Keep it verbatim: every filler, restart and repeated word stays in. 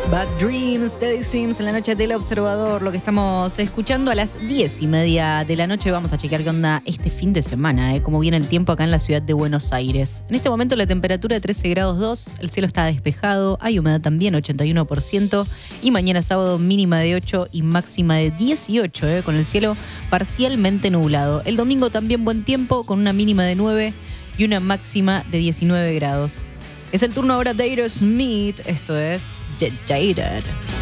Bad Dreams, Steady Swims en la noche del Observador. Lo que estamos escuchando a las diez y media de la noche. Vamos a chequear qué onda este fin de semana, ¿eh? Cómo viene el tiempo acá en la ciudad de Buenos Aires. En este momento la temperatura de trece grados dos, el cielo está despejado, hay humedad también, ochenta y uno por ciento. Y mañana sábado mínima de ocho y máxima de dieciocho, ¿eh? Con el cielo parcialmente nublado. El domingo también buen tiempo, con una mínima de nueve y una máxima de diecinueve grados. Es el turno ahora de Aerosmith, esto es Jaded.